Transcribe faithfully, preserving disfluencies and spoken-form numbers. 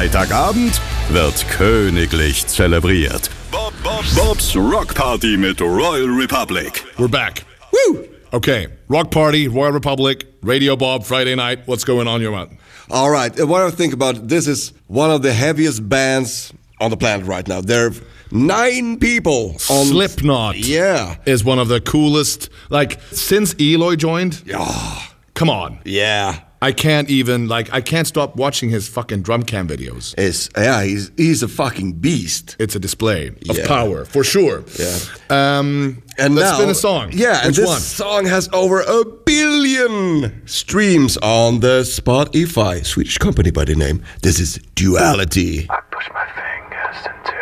Freitagabend wird königlich zelebriert. Bob, Bob, Bob's Rock Party mit Royal Republic. We're back. Woo! Okay, Rock Party, Royal Republic, Radio Bob, Friday night. What's going on, your man? All right, uh, what I think about it, this is one of the heaviest bands on the planet right now. There are nine people on... Slipknot Yeah. is one of the coolest, like, since Eloy joined. Yeah. Come on. Yeah. I can't even, like, I can't stop watching his fucking drum cam videos. It's, yeah, he's, he's a fucking beast. It's a display of Yeah. power, for sure. Yeah. Um, And let's now, spin a song. Yeah, and Which this one? song has over a billion streams on the Spotify. Swedish company by the name. This is Duality. I push my fingers into